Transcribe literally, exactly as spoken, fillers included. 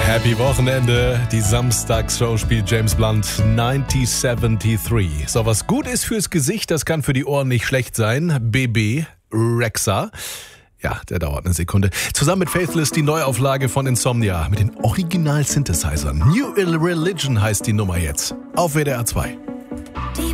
Happy Wochenende. Die Samstagsshow spielt James Blunt neunzehnhundertdreiundsiebzig. So, was gut ist fürs Gesicht, das kann für die Ohren nicht schlecht sein. B B Rexha. Ja, der dauert eine Sekunde. Zusammen mit Faithless die Neuauflage von Insomnia mit den Original-Synthesizern. New Religion heißt die Nummer jetzt. Auf W D R zwei.